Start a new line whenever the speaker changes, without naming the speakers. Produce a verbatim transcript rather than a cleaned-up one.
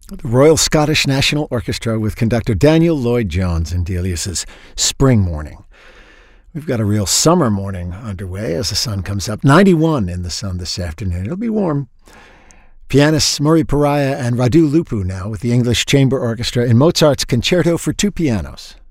The Royal Scottish National Orchestra with conductor Daniel Lloyd-Jones in Delius's Spring Morning. We've got a real summer morning underway as the sun comes up. ninety-one in the sun this afternoon. It'll be warm. Pianists Murray Pariah and Radu Lupu now with the English Chamber Orchestra in Mozart's Concerto for Two Pianos.